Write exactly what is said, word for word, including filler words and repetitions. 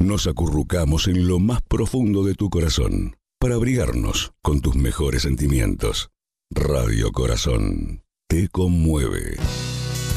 nos acurrucamos en lo más profundo de tu corazón para abrigarnos con tus mejores sentimientos. Radio Corazón te conmueve.